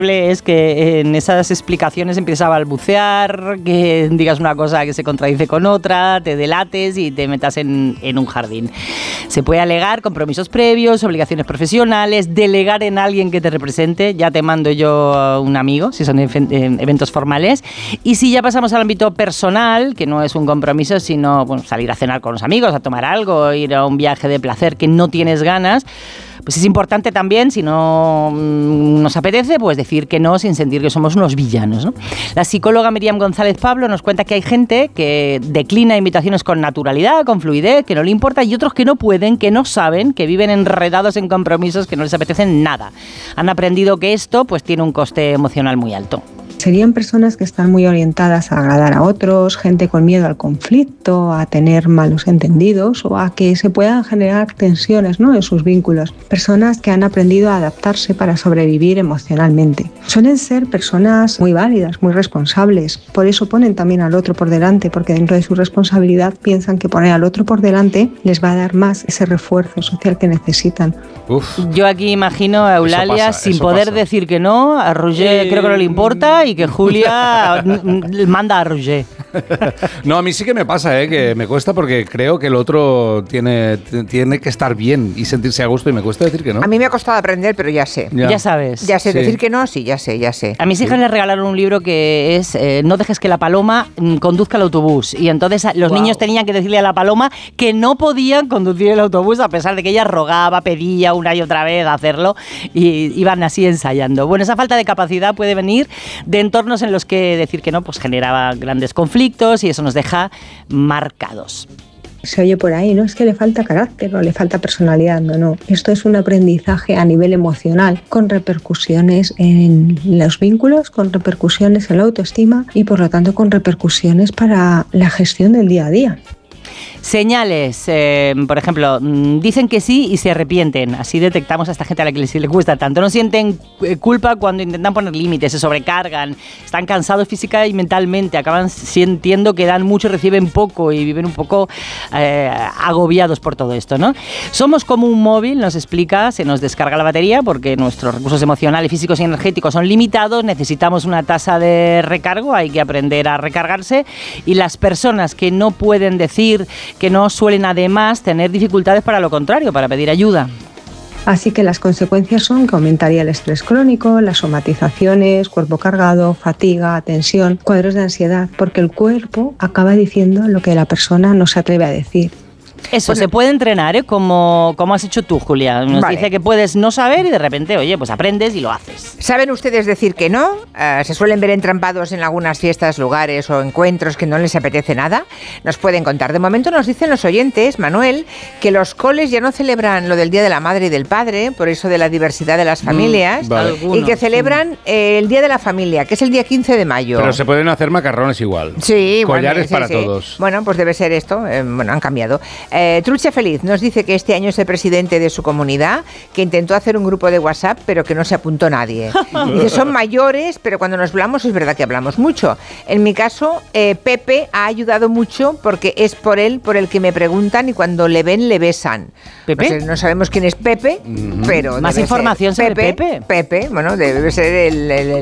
es que en esas explicaciones empiezas a balbucear, que digas una cosa que se contradice con otra, te delates y te metas en un jardín. Se puede alegar compromisos previos, obligaciones profesionales, delegar en alguien que te represente, ya te mando yo a un amigo, si son eventos formales, y si ya pasamos al ámbito personal, que no es un compromiso, sino salir a cenar con los amigos, a tomar algo, ir a un viaje de placer que no tienes ganas, pues es importante también, si no nos apetece, pues decir que no sin sentir que somos unos villanos, ¿no? La psicóloga Miriam González Pablo nos cuenta que hay gente que declina invitaciones con naturalidad, con fluidez, que no le importa, y otros que no pueden, que no saben, que viven enredados en compromisos que no les apetecen nada. Han aprendido que esto pues tiene un coste emocional muy alto. Serían personas que están muy orientadas a agradar a otros, gente con miedo al conflicto, a tener malos entendidos o a que se puedan generar tensiones, ¿no?, en sus vínculos. Personas que han aprendido a adaptarse para sobrevivir emocionalmente. Suelen ser personas muy válidas, muy responsables. Por eso ponen también al otro por delante, porque dentro de su responsabilidad piensan que poner al otro por delante les va a dar más ese refuerzo social que necesitan. Uf. Yo aquí imagino a Eulalia sin poder decir que no, a Roger creo que no le importa, y que Julia manda a Roger. No, a mí sí que me pasa, que me cuesta porque creo que el otro tiene que estar bien y sentirse a gusto, y me cuesta decir que no. A mí me ha costado aprender, pero ya sé. Ya sabes. Ya sé, sí. Decir que no, sí, ya sé. A mis hijas les regalaron un libro que es No dejes que la paloma conduzca el autobús. Y entonces los niños tenían que decirle a la paloma que no podían conducir el autobús, a pesar de que ella rogaba, pedía una y otra vez hacerlo, y iban así ensayando. Bueno, esa falta de capacidad puede venir de entornos en los que decir que no pues generaba grandes conflictos, y eso nos deja marcados. Se oye por ahí, ¿no? Es que le falta carácter o le falta personalidad. No. Esto es un aprendizaje a nivel emocional, con repercusiones en los vínculos, con repercusiones en la autoestima y, por lo tanto, con repercusiones para la gestión del día a día. Señales, por ejemplo, dicen que sí y se arrepienten. Así detectamos a esta gente a la que les cuesta tanto. No sienten culpa cuando intentan poner límites, se sobrecargan, están cansados física y mentalmente, acaban sintiendo que dan mucho y reciben poco, y viven un poco agobiados por todo esto, ¿no? Somos como un móvil, nos explica, se nos descarga la batería porque nuestros recursos emocionales, físicos y energéticos son limitados, necesitamos una tasa de recargo, hay que aprender a recargarse, y las personas que no pueden decir que no suelen además tener dificultades para lo contrario, para pedir ayuda. Así que las consecuencias son que aumentaría el estrés crónico, las somatizaciones, cuerpo cargado, fatiga, tensión, cuadros de ansiedad, porque el cuerpo acaba diciendo lo que la persona no se atreve a decir. Eso, se puede entrenar, como has hecho tú, Julia. Nos dice que puedes no saber y de repente, oye, pues aprendes y lo haces. ¿Saben ustedes decir que no? Se suelen ver entrampados en algunas fiestas, lugares o encuentros que no les apetece nada. Nos pueden contar. De momento nos dicen los oyentes, Manuel, que los coles ya no celebran lo del Día de la Madre y del Padre, por eso de la diversidad de las familias, y que celebran el Día de la Familia, que es el día 15 de mayo. Pero se pueden hacer macarrones igual. Sí, collares para todos. Bueno, pues debe ser esto. Han cambiado. Trucha Feliz nos dice que este año es el presidente de su comunidad, que intentó hacer un grupo de WhatsApp, pero que no se apuntó nadie. Dice, son mayores, pero cuando nos hablamos es verdad que hablamos mucho. En mi caso, Pepe ha ayudado mucho porque es por él por el que me preguntan, y cuando le ven, le besan. ¿Pepe? No sabemos quién es Pepe, pero más información sobre Pepe. Pepe, bueno, debe ser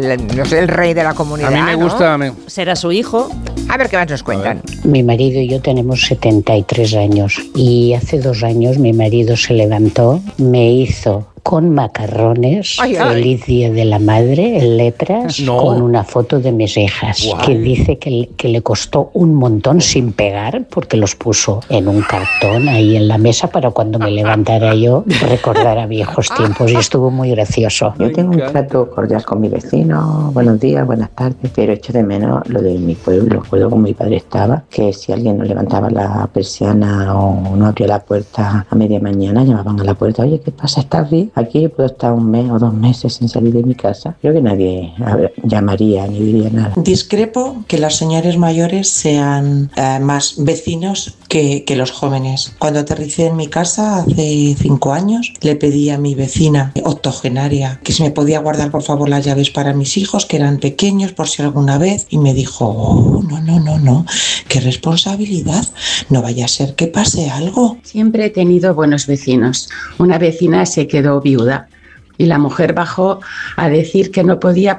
el rey de la comunidad. A mí me gusta. Será su hijo. A ver qué más nos cuentan. Mi marido y yo tenemos 73 años y hace 2 años mi marido se levantó, me hizo con macarrones, feliz Día de la Madre, en letras, con una foto de mis hijas, que dice que le costó un montón sin pegar, porque los puso en un cartón ahí en la mesa para cuando me levantara yo recordar a viejos tiempos, y estuvo muy gracioso. Yo tengo un trato cordial con mi vecino, buenos días, buenas tardes, pero echo de menos lo de mi pueblo. Recuerdo como mi padre estaba, que si alguien no levantaba la persiana o no abría la puerta a media mañana, llamaban a la puerta, oye, ¿qué pasa? ¿Estás bien? Aquí yo puedo estar 1 mes o 2 meses sin salir de mi casa. Creo que nadie llamaría ni diría nada. Discrepo que los señores mayores sean más vecinos que los jóvenes. Cuando aterricé en mi casa hace 5 años, le pedí a mi vecina octogenaria que si me podía guardar por favor las llaves para mis hijos, que eran pequeños, por si alguna vez, y me dijo, no, qué responsabilidad, no vaya a ser que pase algo. Siempre he tenido buenos vecinos. Una vecina se quedó viuda y la mujer bajó a decir que no podía